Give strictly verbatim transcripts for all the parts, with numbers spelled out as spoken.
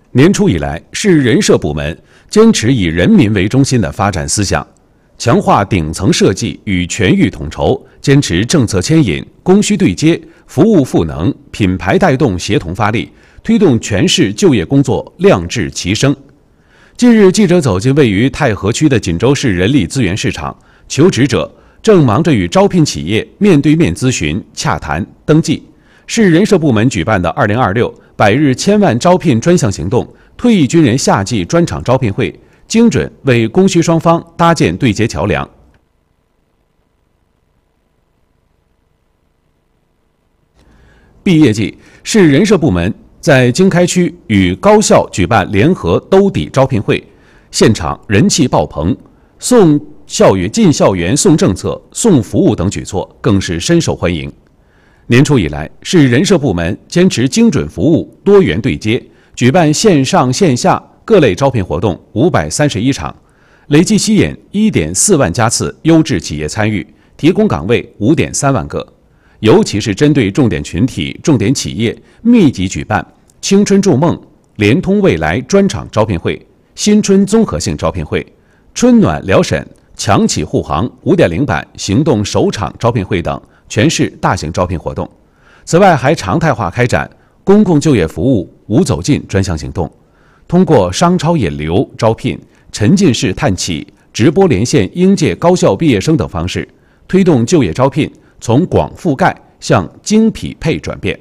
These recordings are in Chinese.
年初以来，市人社部门坚持以人民为中心的发展思想，强化顶层设计与全域统筹，坚持政策牵引、供需对接、服务赋能、品牌带动协同发力，推动全市就业工作量质齐升。近日，记者走进位于太和区的锦州市人力资源市场，求职者正忙着与招聘企业面对面咨询、洽谈、登记。市人社部门举办的二零二六百日千万招聘专项行动退役军人夏季专场招聘会，精准为供需双方搭建对接桥梁。毕业季，市人社部门在经开区与高校举办联合兜底招聘会，现场人气爆棚，送校园、进校园送政策、送服务等举措更是深受欢迎。年初以来，市人社部门坚持精准服务、多元对接，举办线上线下各类招聘活动五百三十一场，累计吸引 一点四万家次优质企业参与，提供岗位 五点三万个。尤其是针对重点群体、重点企业，密集举办青春筑梦、联通未来专场招聘会、新春综合性招聘会、春暖辽沈、强企护航 五点零 版行动首场招聘会等全市大型招聘活动。此外，还常态化开展公共就业服务无走进专项行动，通过商超引流招聘、沉浸式探企、直播连线应届高校毕业生等方式，推动就业招聘从广覆盖向精匹配转变。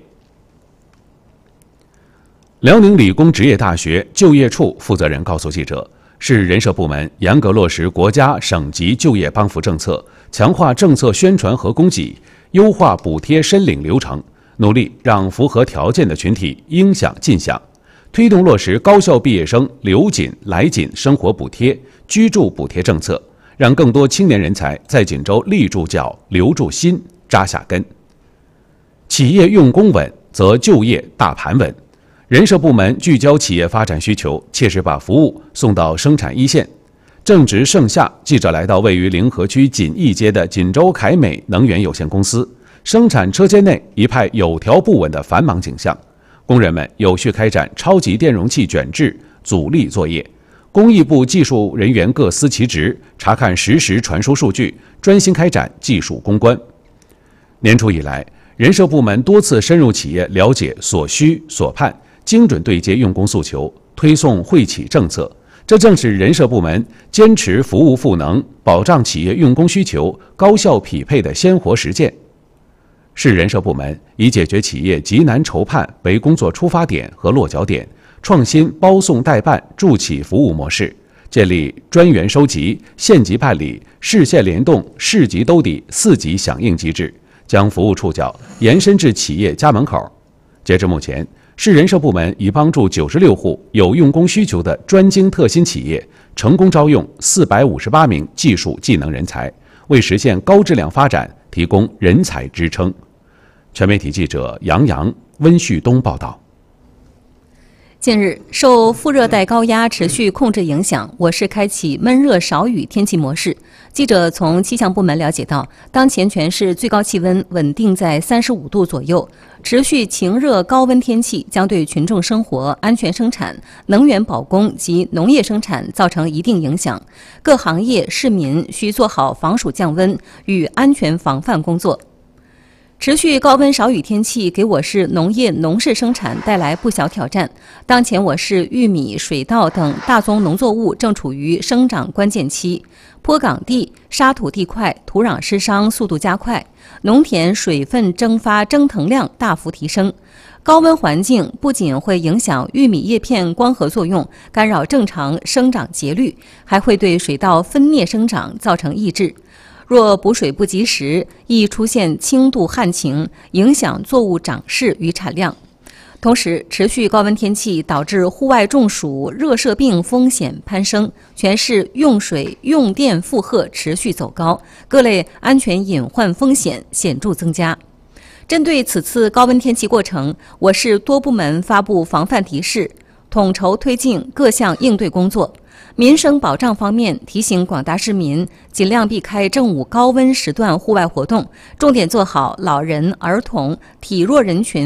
辽宁理工职业大学就业处负责人告诉记者，市人社部门严格落实国家省级就业帮扶政策，强化政策宣传和供给，优化补贴申领流程，努力让符合条件的群体应享尽享，推动落实高校毕业生留紧来紧生活补贴、居住补贴政策，让更多青年人才在锦州立住脚、留住心、扎下根。企业用工稳，则就业大盘稳。人社部门聚焦企业发展需求，切实把服务送到生产一线。正值盛夏，记者来到位于临河区锦义街的锦州凯美能源有限公司，生产车间内一派有条不紊的繁忙景象。工人们有序开展超级电容器卷制、阻力作业，工艺部技术人员各司其职，查看实时传输数据，专心开展技术攻关。年初以来，人社部门多次深入企业了解所需所盼，精准对接用工诉求，推送惠企政策。这正是人社部门坚持服务赋能、保障企业用工需求高效匹配的鲜活实践。市人社部门以解决企业急难愁盼为工作出发点和落脚点，创新包送代办助企服务模式，建立专员收集、县级办理、市县联动、市级兜底四级响应机制，将服务触角延伸至企业家门口。截至目前，市人社部门已帮助九十六户有用工需求的专精特新企业成功招用四百五十八名技术技能人才，为实现高质量发展提供人才支撑。全媒体记者杨洋、温旭东报道。 近日，受副热带高压持续控制影响，我市开启闷热少雨天气模式。记者从气象部门了解到，当前全市最高气温稳定在三十五度左右，持续晴热高温天气将对群众生活、安全生产、能源保供及农业生产造成一定影响。各行业市民需做好防暑降温与安全防范工作。持续高温少雨天气给我市农业农事生产带来不小挑战。当前我市玉米、水稻等大宗农作物正处于生长关键期，坡岗地、沙土地块土壤湿伤速度加快，农田水分蒸发蒸腾量大幅提升。高温环境不仅会影响玉米叶片光合作用，干扰正常生长节律，还会对水稻分蘖生长造成抑制。若补水不及时，易出现轻度旱情，影响作物长势与产量。同时，持续高温天气导致户外中暑、热射病风险攀升，全市用水用电负荷持续走高，各类安全隐患风险显著增加。针对此次高温天气过程，我市多部门发布防范提示，统筹推进各项应对工作。民生保障方面，提醒广大市民尽量避开正午高温时段户外活动，重点做好老人、儿童、体弱人群